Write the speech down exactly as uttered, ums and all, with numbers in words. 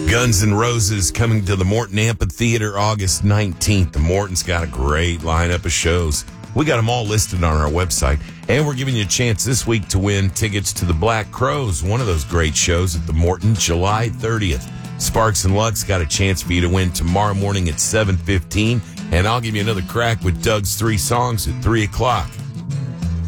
Guns N' Roses coming to the Morton Amphitheater August nineteenth. The Morton's got a great lineup of shows. We got them all listed on our website. And we're giving you a chance this week to win tickets to the Black Crowes, one of those great shows at the Morton, July thirtieth. Sparks and Lux got a chance for you to win tomorrow morning at seven fifteen. And I'll give you another crack with Doug's three songs at three o'clock.